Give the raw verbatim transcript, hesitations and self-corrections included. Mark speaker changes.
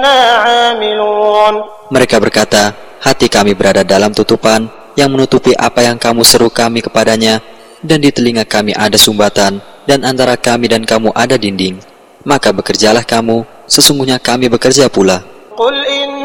Speaker 1: عاملون.
Speaker 2: Mereka berkata, hati kami berada dalam tutupan yang menutupi apa yang kamu seru kami kepadanya, dan di telinga kami ada sumbatan, dan antara kami dan kamu ada dinding. Maka bekerjalah kamu, sesungguhnya kami bekerja pula.
Speaker 1: قل إن